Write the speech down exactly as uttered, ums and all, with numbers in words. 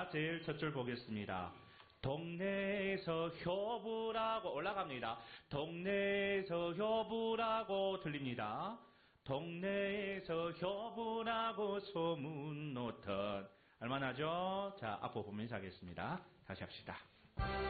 자, 제일 첫 줄 보겠습니다. 동네에서 효부라고 올라갑니다. 동네에서 효부라고 들립니다. 동네에서 효부라고 소문 놓던 얼마나죠? 자, 앞으로 보면서 하겠습니다. 다시 합시다.